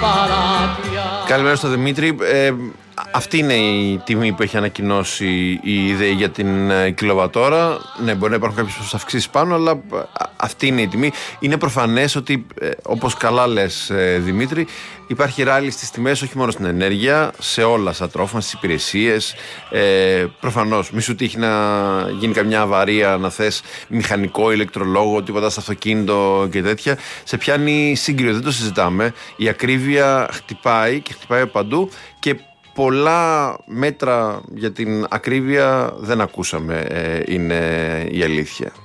παράθυρα. Καλημέρα στο Δημήτρη. Αυτή είναι η τιμή που έχει ανακοινώσει η ΔΕΗ για την κιλοβατόρα. Ναι, μπορεί να υπάρχουν κάποιες αυξήσεις πάνω, αλλά αυτή είναι η τιμή. Είναι προφανές ότι, όπως καλά λες, Δημήτρη, υπάρχει ράλι στις τιμές, όχι μόνο στην ενέργεια, σε όλα στα τρόφιμα, στις υπηρεσίες. Προφανώς, μη σου τύχει να γίνει καμιά αβαρία, να θες μηχανικό, ηλεκτρολόγο, τίποτα στο αυτοκίνητο και τέτοια. Σε πιάνει σύγκριο, δεν το συζητάμε. Η ακρίβεια χτυπάει και χτυπάει παντού και πολλά μέτρα για την ακρίβεια δεν ακούσαμε, είναι η αλήθεια.